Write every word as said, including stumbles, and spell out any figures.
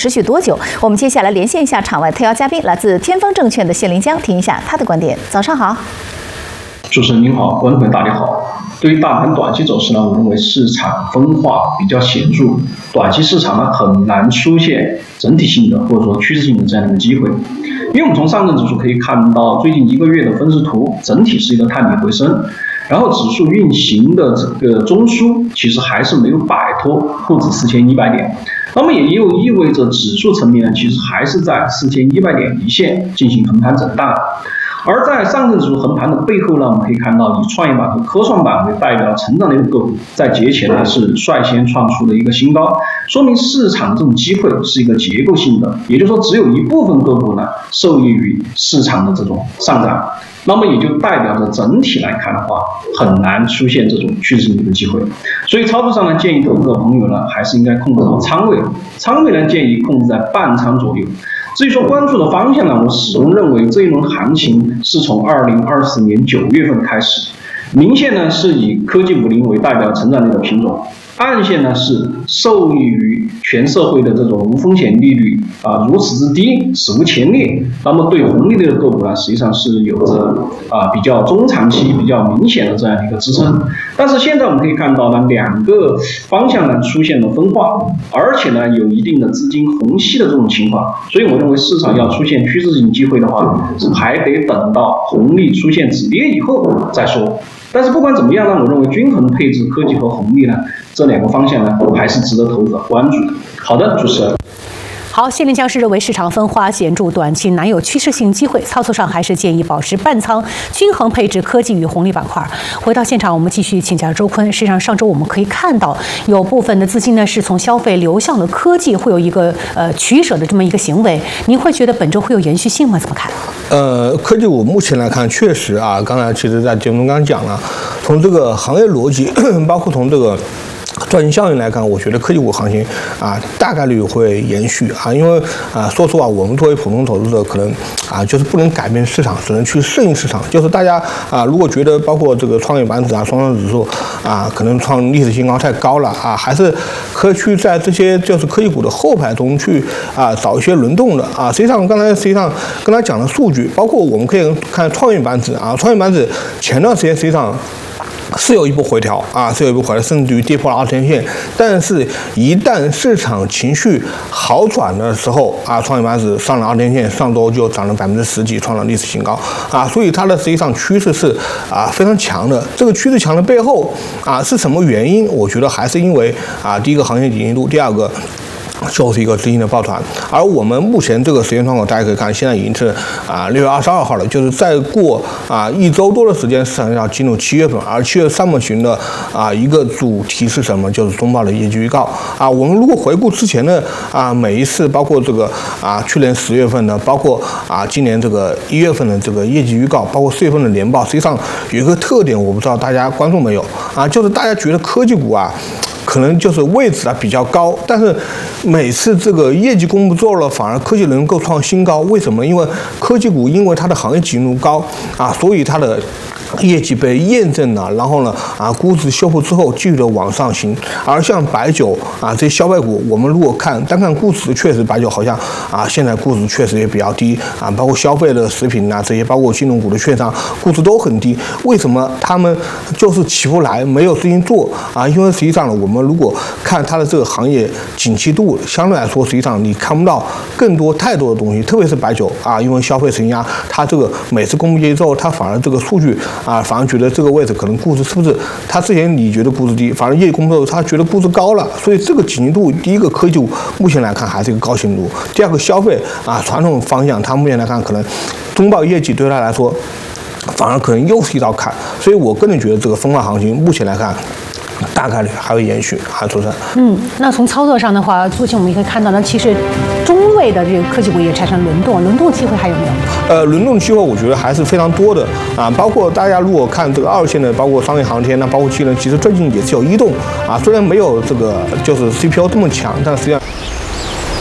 持续多久？我们接下来连线一下场外特邀嘉宾，来自天风证券的谢林江，听一下他的观点。早上好。 主持人您好，观众朋友大家好。对于大盘短期走势呢，我认为市场分化比较显著，短期市场呢很难出现整体性的或者说趋势性的这样的一个机会。因为我们从上证指数可以看到，最近一个月的分时图整体是一个探底回升，然后指数运行的这个中枢其实还是没有摆脱沪指四千一百点，那么也又意味着指数层面呢，其实还是在四千一百点一线进行横盘震荡。而在上证指数横盘的背后呢，我们可以看到以创业板和科创板为代表成长类的个股，在节前呢是率先创出了一个新高，说明市场这种机会是一个结构性的，也就是说只有一部分个股呢受益于市场的这种上涨，那么也就代表着整体来看的话，很难出现这种趋势性的一个机会。所以操作上呢，建议投资者朋友呢还是应该控制好仓位，仓位呢建议控制在半仓左右。至于说关注的方向呢，我始终认为这一轮行情是从二零二四年九月份开始，明线呢是以科技五零为代表成长类的品种，暗线呢是受益于全社会的这种无风险利率啊如此之低，史无前例。那么对红利类的个股呢，实际上是有着啊比较中长期比较明显的这样一个支撑。但是现在我们可以看到呢，两个方向呢出现了分化，而且呢有一定的资金虹吸的这种情况，所以我认为市场要出现趋势性机会的话，还得等到红利出现止跌以后再说。但是不管怎么样呢，我认为均衡配置科技和红利呢这两个方向呢还是值得投资者关注的。好的，主持人。 好，谢林江是认为市场分化显著，短期难有趋势性机会，操作上还是建议保持半仓，均衡配置科技与红利板块。回到现场，我们继续请教周坤。实际上，上周我们可以看到，有部分的资金呢是从消费流向了科技，会有一个呃取舍的这么一个行为。您会觉得本周会有延续性吗？怎么看？ 呃，科技股目前来看，确实啊，刚才其实在节目中刚刚讲了，从这个行业逻辑，包括从这个赚钱效应来看，我觉得科技股行情啊大概率会延续啊，因为啊说实话，我们作为普通投资者，可能啊就是不能改变市场，只能去适应市场。就是大家啊，如果觉得包括这个创业板指啊、上证指数啊，可能创历史新高太高了啊，还是可以去在这些就是科技股的后排中去啊找一些轮动的啊。实际上刚才实际上跟他讲的数据，包括我们可以看创业板指啊，创业板指前段时间实际上是有一波回调啊，是有一波回调，甚至于跌破了二十天线。但是，一旦市场情绪好转的时候啊，创业板指上了二十天线，上周就涨了百分之十几，创了历史新高啊。所以它的实际上趋势是啊非常强的。这个趋势强的背后啊是什么原因？我觉得还是因为啊，第一个行业紧密度，第二个就是一个资金的抱团。而我们目前这个时间窗口，大家可以看，现在已经是啊六月二十二号了，就是再过啊一周多的时间，市场要进入七月份。而七月上半旬的啊一个主题是什么？就是中报的业绩预告啊。我们如果回顾之前的啊每一次，包括这个啊去年十月份的，包括啊今年这个一月份的这个业绩预告，包括四月份的年报，实际上有一个特点，我不知道大家关注没有啊，就是大家觉得科技股啊可能就是位置啊比较高，但是每次这个业绩公布做了，反而科技能够创新高。为什么？因为科技股因为它的行业紧密度高啊，所以它的业绩被验证了，然后呢啊估值修复之后继续的往上行。而像白酒啊这些消费股，我们如果看单看估值，确实白酒好像啊现在估值确实也比较低啊，包括消费的食品啊这些，包括金融股的券商估值都很低。为什么他们就是起不来，没有事情做啊？因为实际上呢，我们如果看它的这个行业景气度，相对来说实际上你看不到更多太多的东西，特别是白酒啊，因为消费承压，它这个每次公布业绩之后，它反而这个数据啊，反而觉得这个位置可能估值是不是？他之前你觉得估值低，反而业绩公布之后，他觉得估值高了。所以这个紧密度，第一个科技股目前来看还是一个高紧密度，第二个消费啊传统方向，它目前来看可能中报业绩对他来说反而可能又是一道坎。所以我个人觉得这个分化行情目前来看，大概率还会延续，还出现。 嗯，那从操作上的话，目前我们也可以看到呢，其实中位的这个科技股也产生轮动，轮动机会还有没有？ 呃，轮动机会我觉得还是非常多的啊，包括大家如果看这个二线的，包括商业航天呢，包括技能，其实最近也是有异动啊，虽然没有这个就是 C P O 这么强，但实际上。